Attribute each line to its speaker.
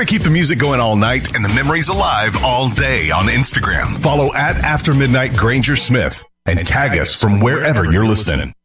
Speaker 1: to keep the music going all night and the memories alive all day on Instagram. Follow at After Midnight Granger Smith and tag us from wherever you're listening.